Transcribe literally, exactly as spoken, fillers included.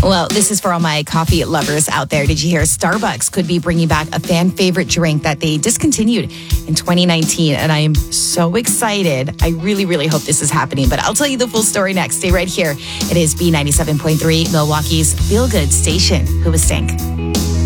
Well, this is for all my coffee lovers out there. Did you hear Starbucks could be bringing back a fan favorite drink that they discontinued in twenty nineteen? And I am so excited. I really, really hope this is happening. But I'll tell you the full story next. Stay right here. It is B ninety-seven point three, Milwaukee's feel-good station. Who was Stink?